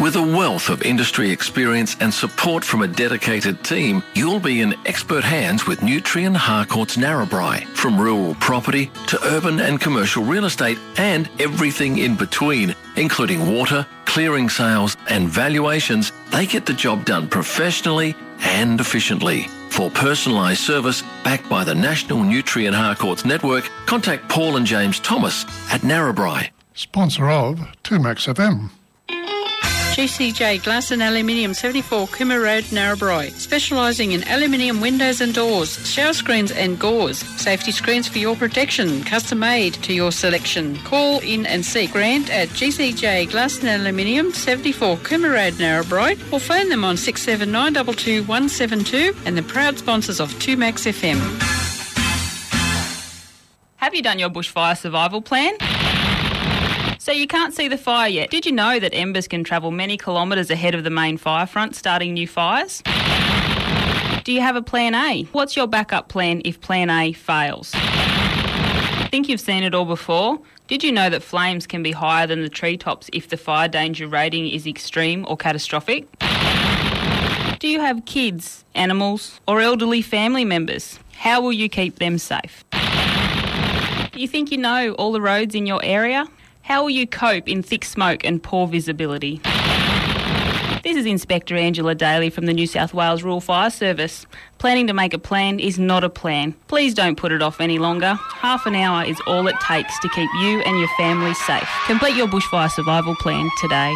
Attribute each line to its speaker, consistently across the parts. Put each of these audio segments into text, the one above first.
Speaker 1: With a wealth of industry experience and support from a dedicated team, you'll be in expert hands with Nutrien Harcourts Narrabri. From rural property to urban and commercial real estate and everything in between, including water, clearing sales and valuations, they get the job done professionally and efficiently. For personalised service backed by the National Nutrien Harcourts Network, contact Paul and James Thomas at Narrabri.
Speaker 2: Sponsor of 2Max FM.
Speaker 3: GCJ Glass and Aluminium, 74 Cooma Road, Narrabri. Specialising in aluminium windows and doors, shower screens and gauze. Safety screens for your protection, custom made to your selection. Call in and see Grant at GCJ Glass and Aluminium, 74 Cooma Road, Narrabri, or phone them on 67922 172 and the proud sponsors of 2Max FM.
Speaker 4: Have you done your bushfire survival plan? So you can't see the fire yet. Did you know that embers can travel many kilometres ahead of the main fire front, starting new fires? Do you have a plan A? What's your backup plan if plan A fails? Think you've seen it all before? Did you know that flames can be higher than the treetops if the fire danger rating is extreme or catastrophic? Do you have kids, animals, or elderly family members? How will you keep them safe? Do you think you know all the roads in your area? How will you cope in thick smoke and poor visibility? This is Inspector Angela Daly from the New South Wales Rural Fire Service. Planning to make a plan is not a plan. Please don't put it off any longer. Half an hour is all it takes to keep you and your family safe. Complete your bushfire survival plan today.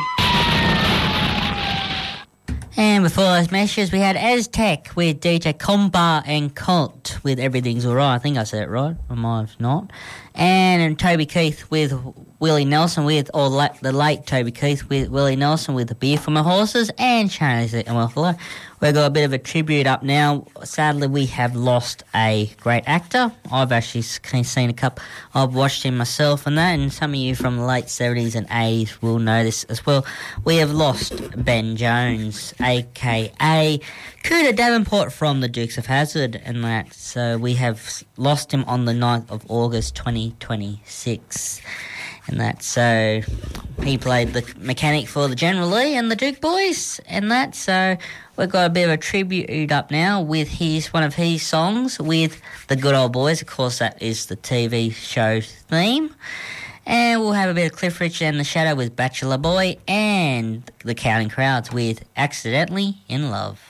Speaker 5: And before those messages, we had Aztec with DJ Combar and Colt with Everything's Alright. I think I said it right. I might have not. And Toby Keith with Willie Nelson the late Toby Keith with Willie Nelson with The Beer for My Horses, and Shannon's and Wilfula. We've got a bit of a tribute up now. Sadly, we have lost a great actor. I've actually seen a couple. I've watched him myself and that, and some of you from the late 70s and 80s will know this as well. We have lost Ben Jones, a.k.a. Cooter Davenport from the Dukes of Hazzard and that. So we have lost him on the 9th of August 2026. And that, so he played the mechanic for the General Lee and the Duke Boys and that. So we've got a bit of a tribute up now with one of his songs with the Good Old Boys. Of course, that is the TV show theme. And we'll have a bit of Cliff Richard and the Shadow with Bachelor Boy, and the Counting Crowds with Accidentally in Love.